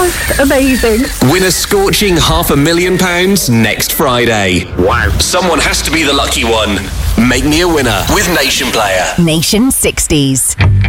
just amazing. Win a scorching £500,000 next Friday. Wow. Someone has to be the lucky one. Make me a winner with Nation Player. Nation 60s.